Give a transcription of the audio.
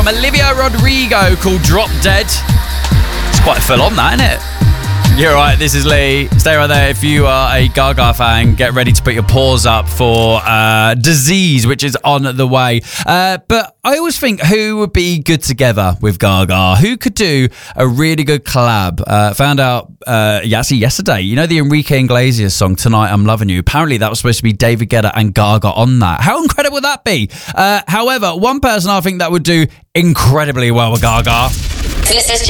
Olivia Rodrigo called Drop Dead. It's quite full on that, isn't it? You're right, this is Lee. Stay right there. If you are a Gaga fan, get ready to put your paws up for Disease, which is on the way. But I always think, who would be good together with Gaga? Who could do a really good collab? Found out actually yesterday, you know the Enrique Iglesias song, Tonight I'm Loving You? Apparently that was supposed to be David Guetta and Gaga on that. How incredible would that be? However, one person I think that would do incredibly well with Gaga. This is